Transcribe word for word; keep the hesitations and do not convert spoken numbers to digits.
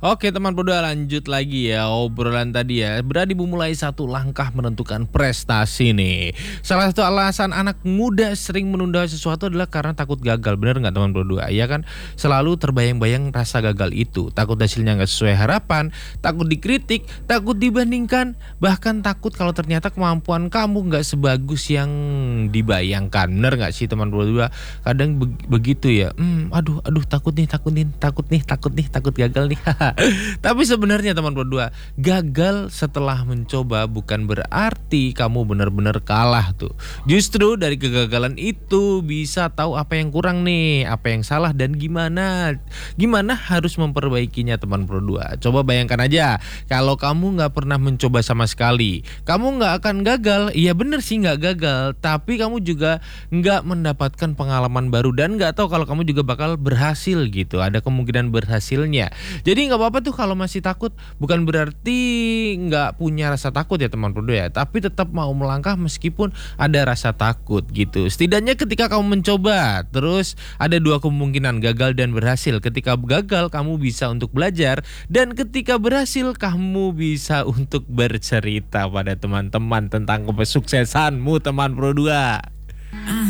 Oke teman berdua, lanjut lagi ya obrolan tadi ya. Berani memulai satu langkah menentukan prestasi nih. Salah satu alasan anak muda sering menunda sesuatu adalah karena takut gagal. Bener nggak teman berdua? Iya kan, selalu terbayang-bayang rasa gagal itu. Takut hasilnya nggak sesuai harapan, takut dikritik, takut dibandingkan, bahkan takut kalau ternyata kemampuan kamu nggak sebagus yang dibayangkan. Bener nggak sih teman berdua? Kadang be- begitu ya. Hmm, aduh, aduh takut nih, takut nih, takut nih, takut nih, takut gagal nih. Tapi sebenarnya teman berdua, gagal setelah mencoba bukan berarti kamu benar-benar kalah tuh. Justru dari kegagalan itu bisa tahu apa yang kurang nih, apa yang salah dan gimana gimana harus memperbaikinya teman berdua. Coba bayangkan aja, kalau kamu nggak pernah mencoba sama sekali, kamu nggak akan gagal. Iya bener sih nggak gagal, tapi kamu juga nggak mendapatkan pengalaman baru dan nggak tahu kalau kamu juga bakal berhasil gitu. Ada kemungkinan berhasilnya. Jadi nggak apa-apa tuh kalau masih takut, bukan berarti nggak punya rasa takut ya teman berdua ya, tapi tetap mau melangkah meskipun ada rasa takut gitu. Setidaknya ketika kamu mencoba, terus ada dua kemungkinan, gagal dan berhasil. Ketika gagal kamu bisa untuk belajar, dan ketika berhasil kamu bisa untuk bercerita pada teman-teman tentang kesuksesanmu teman berdua.